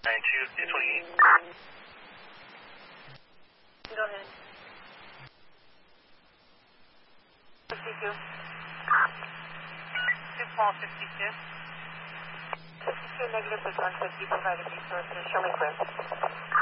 92, 228. Go ahead. 52. 2 Paul 52. 52 negative with 150 provided resources. Show me clear.